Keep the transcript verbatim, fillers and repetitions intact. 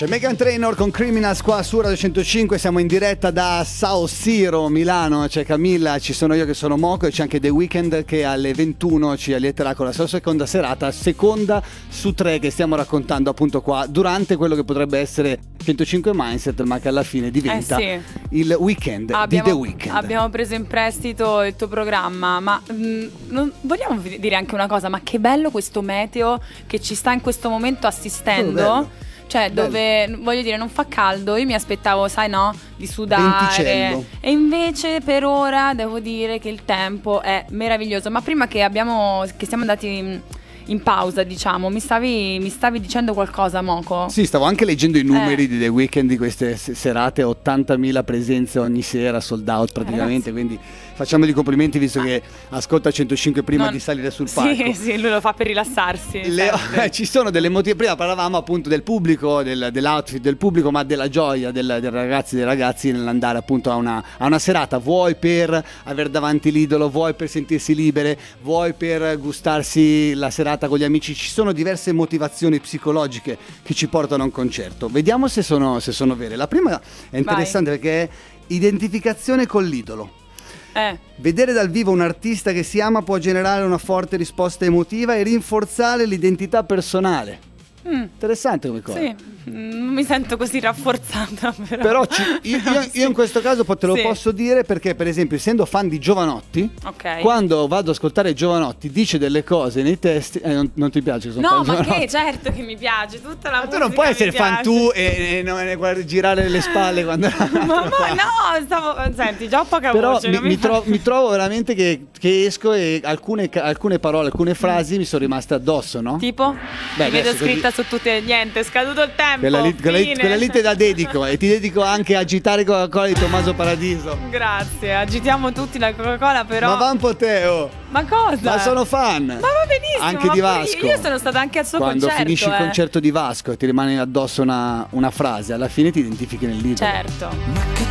C'è Meghan Trainor con Criminals qua su Radio centocinque, siamo in diretta da Sao Siro, Milano, c'è Camilla, ci sono io che sono Moco e c'è anche The Weeknd che alle ventuno ci allieterà con la sua seconda serata, seconda su tre che stiamo raccontando appunto qua durante quello che potrebbe essere centocinque Mindset, ma che alla fine diventa eh sì. il weekend abbiamo, di The Weeknd. Abbiamo preso in prestito il tuo programma, ma mh, non, vogliamo dire anche una cosa, ma che bello questo meteo che ci sta in questo momento assistendo. Oh, Cioè dove, bello. Voglio dire, non fa caldo. Io mi aspettavo, sai no, di sudare. Venticello. E invece per ora devo dire che il tempo è meraviglioso. Ma prima che abbiamo che siamo andati in pausa, diciamo, mi stavi, mi stavi dicendo qualcosa, Moco? Sì, stavo anche leggendo i numeri eh. di The Weeknd di queste serate, ottantamila presenze ogni sera, sold out praticamente, eh, quindi facciamogli complimenti visto ah. che ascolta centocinque prima non... di salire sul palco. Sì, sì, lui lo fa per rilassarsi. Le... Ci sono delle motive, prima parlavamo appunto del pubblico, del, dell'outfit del pubblico, ma della gioia del, del ragazzi e dei ragazzi nell'andare appunto a una, a una serata, vuoi per aver davanti l'idolo, vuoi per sentirsi libere, vuoi per gustarsi la serata con gli amici. Ci sono diverse motivazioni psicologiche che ci portano a un concerto. Vediamo se sono, se sono vere. La prima è interessante Vai. perché è identificazione con l'idolo. Eh. Vedere dal vivo un artista che si ama può generare una forte risposta emotiva e rinforzare l'identità personale. Mm. Interessante come cosa. Sì, non mi sento così rafforzata. Però, però ci, io, io, sì. io in questo caso te lo sì. posso dire perché, per esempio, essendo fan di Jovanotti, okay. quando vado ad ascoltare Jovanotti dice delle cose nei testi. Eh, non, non ti piace? Sono no, fan ma Jovanotti. che certo che mi piace tutta la ma musica. tu non puoi essere mi fan piace. tu e, e, non, e girare le spalle quando. ma, ma no, stavo. Senti, già ho poca però voce. mi, mi, mi, trovo, mi trovo veramente che, che esco e alcune, alcune parole, alcune frasi mi sono rimaste addosso, no? Tipo? Beh, mi vedo così... scritta su tutte. Niente, è scaduto il tempo. Quella lì, quella, lì, quella lì te la dedico e ti dedico anche a agitare Coca-Cola di Tommaso Paradiso. Grazie, agitiamo tutti la Coca-Cola però. Ma va un po' te, oh. Ma cosa? Ma sono fan. Ma va benissimo. Anche di Vasco. Io sono stata anche al suo Quando concerto. Quando finisci eh. il concerto di Vasco e ti rimane addosso una, una frase, alla fine ti identifichi nel libro. Certo. Ma che